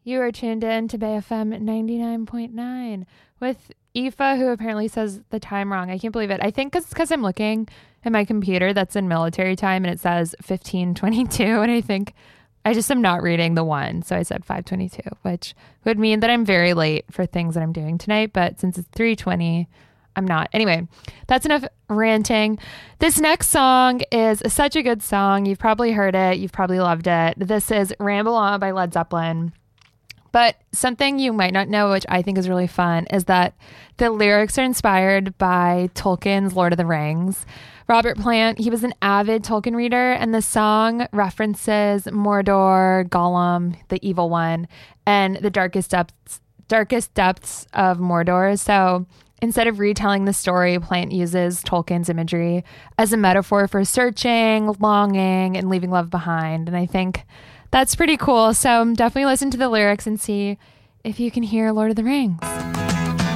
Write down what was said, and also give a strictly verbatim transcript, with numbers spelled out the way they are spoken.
You are tuned in to Bay F M ninety-nine point nine with Aoife, who apparently says the time wrong. I can't believe it. I think it's because I'm looking at my computer that's in military time and it says fifteen twenty-two, and I think I just am not reading the one. So I said five twenty-two, which would mean that I'm very late for things that I'm doing tonight. But since it's three twenty, I'm not. Anyway, that's enough ranting. This next song is such a good song. You've probably heard it. You've probably loved it. This is Ramble On by Led Zeppelin. But something you might not know, which I think is really fun, is that the lyrics are inspired by Tolkien's Lord of the Rings. Robert Plant, he was an avid Tolkien reader, and the song references Mordor, Gollum, the evil one, and the darkest depths, darkest depths of Mordor. So instead of retelling the story, Plant uses Tolkien's imagery as a metaphor for searching, longing, and leaving love behind. And I think that's pretty cool. So definitely listen to the lyrics and see if you can hear Lord of the Rings.